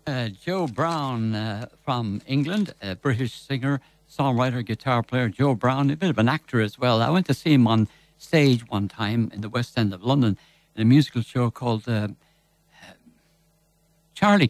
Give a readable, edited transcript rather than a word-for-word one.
Joe Brown from England, a British singer, songwriter, guitar player. Joe Brown, a bit of an actor as well. I went to see him on stage one time in the West End of London in a musical show called Charlie